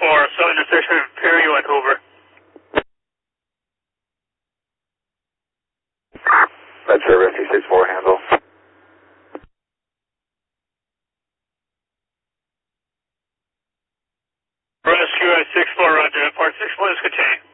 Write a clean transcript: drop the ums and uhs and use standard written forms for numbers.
Southern Intersection Imperial at Hoover. Med Service 264 handle. Rescue at 64, roger. Part 6 is contained.